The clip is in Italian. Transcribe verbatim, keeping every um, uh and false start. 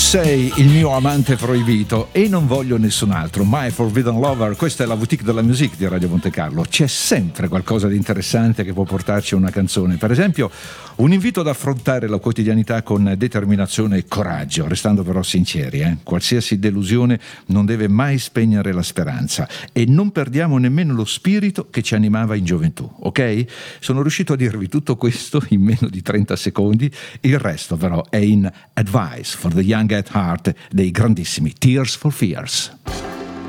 sei il mio amante proibito e non voglio nessun altro. My Forbidden Lover, questa è la boutique della musique di Radio Monte Carlo. C'è sempre qualcosa di interessante che può portarci a una canzone. Per esempio, un invito ad affrontare la quotidianità con determinazione e coraggio, restando però sinceri. Eh? Qualsiasi delusione non deve mai spegnere la speranza e non perdiamo nemmeno lo spirito che ci animava in gioventù, ok? Sono riuscito a dirvi tutto questo in meno di trenta secondi, il resto però è in Advice for the Young at Heart dei grandissimi Tears for Fears.